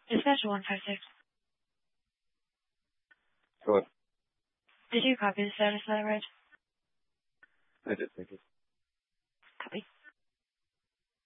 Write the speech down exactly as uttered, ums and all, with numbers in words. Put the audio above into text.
Dispatch one five six. Go ahead. Did you copy the status of that ride? I did, thank you. Copy.